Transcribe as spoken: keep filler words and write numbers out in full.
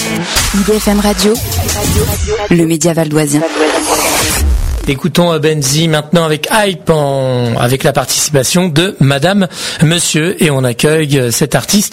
I D F M Radio, le média valdoisien. Écoutons Benzi maintenant avec Hype, en, avec la participation de Madame Monsieur, et on accueille cet artiste